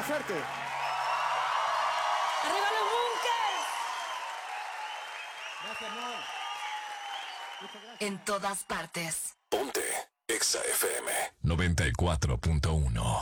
suerte. ¡Arriba los bunkers! Gracias, amor. Muchas gracias. En todas partes. Ponte Exa FM 94.1.